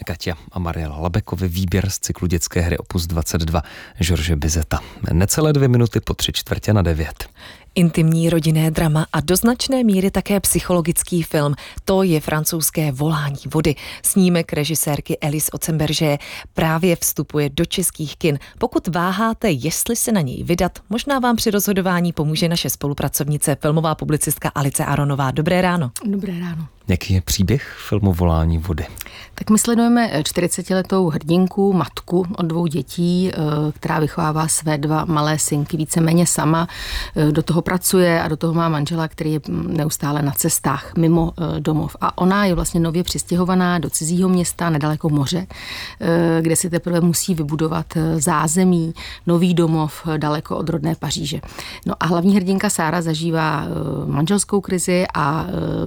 Katia a Mariela Labekovi, výběr z cyklu dětské hry Opus 22 George Bizeta. Necelé 2 minuty po 8:45. Intimní rodinné drama a do značné míry také psychologický film. To je francouzské Volání vody. Snímek režisérky Alice Otzenberger právě vstupuje do českých kin. Pokud váháte, jestli se na něj vydat, možná vám při rozhodování pomůže naše spolupracovnice, filmová publicistka Alice Aronová. Dobré ráno. Dobré ráno. Jaký je příběh filmu Volání vody? Tak my sledujeme 40letou hrdinku, matku od 2 dětí, která vychovává své 2 malé synky víceméně sama. Do toho pracuje a do toho má manžela, který je neustále na cestách mimo domov. A ona je vlastně nově přistěhovaná do cizího města nedaleko moře, kde si teprve musí vybudovat zázemí, nový domov daleko od rodné Paříže. No a hlavní hrdinka Sára zažívá manželskou krizi a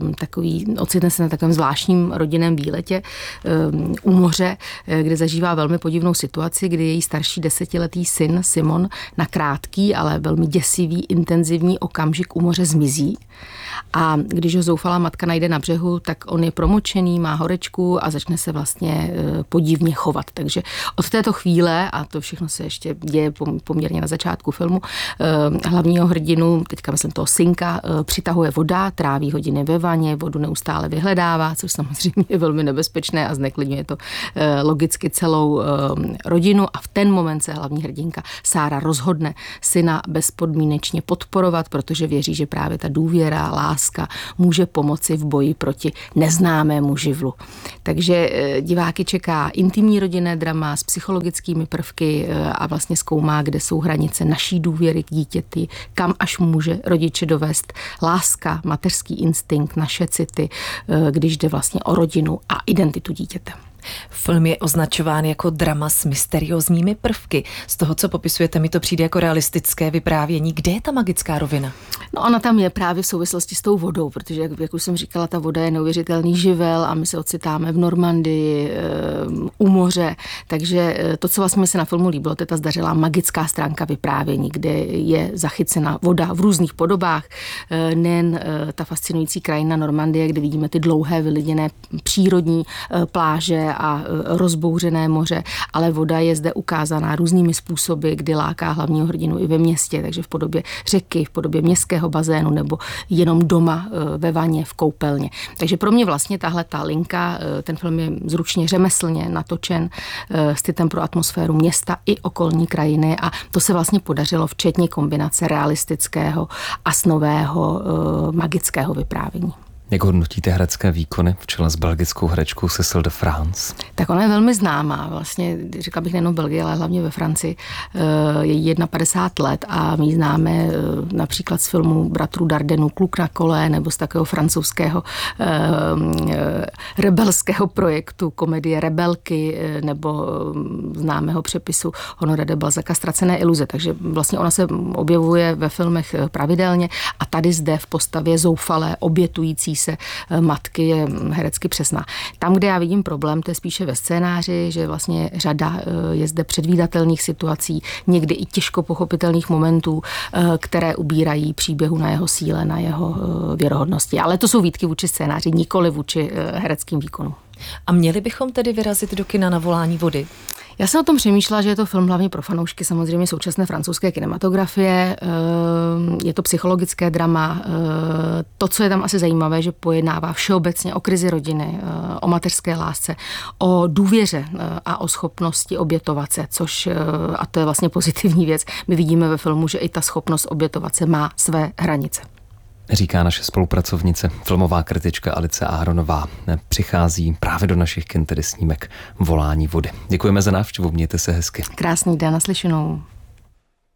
ocitne se na takovém zvláštním rodinném výletě u moře, kde zažívá velmi podivnou situaci, kdy její starší 10letý syn Simon na krátký, ale velmi děsivý, intenzivní okamžik u moře zmizí. A když ho zoufalá matka najde na břehu, tak on je promočený, má horečku a začne se vlastně podivně chovat. Takže od této chvíle, a to všechno se ještě děje poměrně na začátku filmu, hlavního hrdinu, teďka myslím toho synka, přitahuje voda, tráví hodiny ve vaně, vodu neustále vyhledává, což samozřejmě je velmi nebezpečné a zneklidňuje to logicky celou rodinu. A v ten moment se hlavní hrdinka Sára rozhodne syna bezpodmínečně podporovat, protože věří, že právě ta důvěra, láska může pomoci v boji proti neznámému živlu. Takže diváky čeká intimní rodinné drama s psychologickými prvky a vlastně zkoumá, kde jsou hranice naší důvěry k dítěti, kam až může rodiče dovést láska, mateřský instinkt, naše city, když jde vlastně o rodinu a identitu dítěte. Film je označován jako drama s mysteriózními prvky. Z toho, co popisujete, mi to přijde jako realistické vyprávění. Kde je ta magická rovina? No ona tam je právě v souvislosti s tou vodou, protože, jak už jsem říkala, ta voda je neuvěřitelný živel a my se ocitáme v Normandii, u moře. Takže to, co vlastně mi se na filmu líbilo, to je ta zdařilá magická stránka vyprávění, kde je zachycena voda v různých podobách. Nejen ta fascinující krajina Normandie, kde vidíme ty dlouhé vyliděné přírodní pláže a rozbouřené moře, ale voda je zde ukázaná různými způsoby, kdy láká hlavního hrdinu i ve městě, takže v podobě řeky, v podobě městského bazénu nebo jenom doma ve vaně, v koupelně. Takže pro mě vlastně tahle ta linka, ten film je zručně řemeslně natočen s citem pro atmosféru města i okolní krajiny a to se vlastně podařilo včetně kombinace realistického a snového magického vyprávění. Jak hodnotíte herecké výkony v čele s belgickou herečkou Cécile de France? Tak ona je velmi známá, vlastně řekla bych nejenom v Belgii, ale hlavně ve Francii. Je jí 51 let a my ji známe například z filmu bratrů Dardenů Kluk na kole nebo z takového francouzského rebelského projektu komedie Rebelky nebo známého přepisu Honoré de Balzaca Ztracené iluze. Takže vlastně ona se objevuje ve filmech pravidelně a tady zde v postavě zoufalé, obětující se matky je herecky přesná. Tam, kde já vidím problém, to je spíše ve scénáři, že vlastně řada je zde předvídatelných situací, někdy i těžko pochopitelných momentů, které ubírají příběhu na jeho síle, na jeho věrohodnosti. Ale to jsou výtky vůči scénáři, nikoli vůči hereckým výkonům. A měli bychom tedy vyrazit do kina na Volání vody? Já jsem o tom přemýšlela, že je to film hlavně pro fanoušky samozřejmě současné francouzské kinematografie. Je to psychologické drama. To, co je tam asi zajímavé, že pojednává všeobecně o krizi rodiny, o mateřské lásce, o důvěře a o schopnosti obětovat se, což, a to je vlastně pozitivní věc, my vidíme ve filmu, že i ta schopnost obětovat se má své hranice. Říká naše spolupracovnice, filmová kritička Alice Aronová. Přichází právě do našich kin tedy snímek Volání vody. Děkujeme za návštěvu, mějte se hezky. Krásný den, naslyšenou.